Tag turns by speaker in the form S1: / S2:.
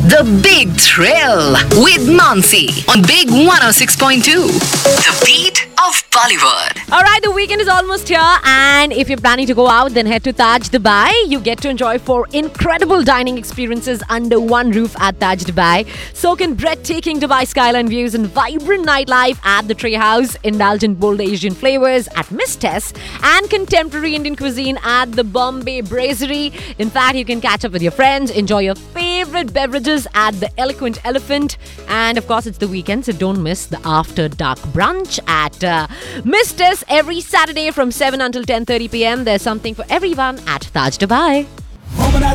S1: The Big Thrill with Mansi on Big 106.2. The Beat of Bollywood.
S2: Alright, the weekend is almost here, and if you're planning to go out, then head to Taj Dubai. You get to enjoy 4 incredible dining experiences under one roof at Taj Dubai. Soak in breathtaking Dubai skyline views and vibrant nightlife at the Tree House, indulge in bold Asian flavors at Miss Tess, and contemporary Indian cuisine at the Bombay Brasserie. In fact, you can catch up with your friends, enjoy your favorite beverages at the Eloquent Elephant, and of course, it's the weekend, so don't miss the After Dark brunch at Miss Tess every Saturday from 7 until 10:30 p.m. There's something for everyone at Taj Dubai.